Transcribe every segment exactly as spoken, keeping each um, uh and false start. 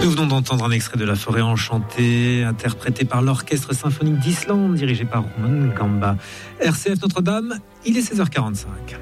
Nous venons d'entendre un extrait de La Forêt enchantée, interprété par l'Orchestre symphonique d'Islande, dirigé par Roman Gamba. R C F Notre-Dame, il est seize heures quarante-cinq.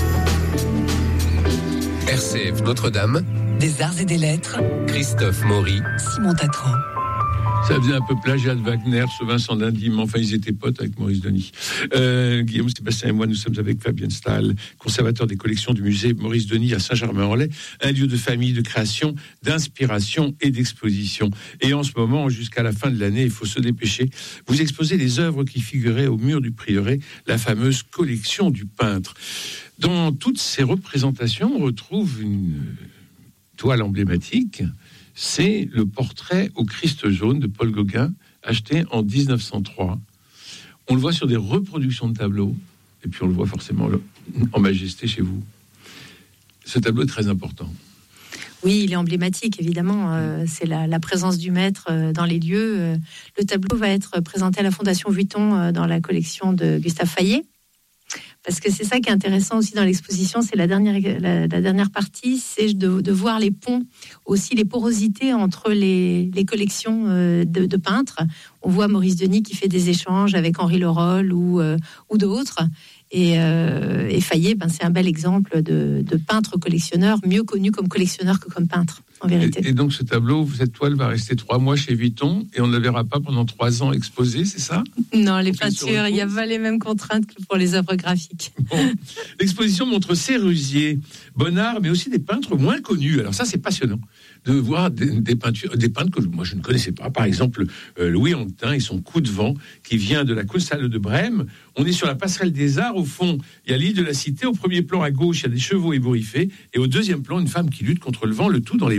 R C F Notre-Dame, des arts et des lettres, Christophe Maury, Simon Tatro. Ça faisait un peu plagiat de Wagner, ce Vincent d'Indy, mais enfin ils étaient potes avec Maurice Denis. Euh, Guillaume Sébastien et moi, nous sommes avec Fabien Stahl, conservateur des collections du musée Maurice Denis à Saint-Germain-en-Laye, un lieu de famille, de création, d'inspiration et d'exposition. Et en ce moment, jusqu'à la fin de l'année, il faut se dépêcher. Vous exposez les œuvres qui figuraient au mur du prieuré, la fameuse collection du peintre. Dans toutes ces représentations, on retrouve une toile emblématique. C'est le portrait au Christ jaune de Paul Gauguin, acheté en dix-neuf cent trois. On le voit sur des reproductions de tableaux, et puis on le voit forcément en majesté chez vous. Ce tableau est très important. Oui, il est emblématique, évidemment. Euh, c'est la, la présence du maître euh, dans les lieux. Euh, le tableau va être présenté à la Fondation Vuitton euh, dans la collection de Gustave Fayet. Parce que c'est ça qui est intéressant aussi dans l'exposition, c'est la dernière, la, la dernière partie, c'est de, de voir les ponts, aussi les porosités entre les, les collections euh, de, de peintres. On voit Maurice Denis qui fait des échanges avec Henri Leroll ou, euh, ou d'autres. Et, euh, et Fayet, ben, c'est un bel exemple de, de peintre collectionneur, mieux connu comme collectionneur que comme peintre, en vérité. Et, et donc ce tableau, cette toile va rester trois mois chez Vuitton et on ne la verra pas pendant trois ans exposée, c'est ça ? Non, les peintures, il n'y a pas les mêmes contraintes que pour les œuvres graphiques. Bon. L'exposition montre Sérusier, Bonnard, mais aussi des peintres moins connus. Alors ça, c'est passionnant de voir des, des peintures, des peintres que moi je ne connaissais pas. Par exemple, euh, Louis Anquetin et son Coup de vent, qui vient de la Costale de Brême. On est sur la passerelle des Arts. Au fond, il y a l'île de la Cité. Au premier plan à gauche, il y a des chevaux ébouriffés, et au deuxième plan, une femme qui lutte contre le vent. Le tout dans les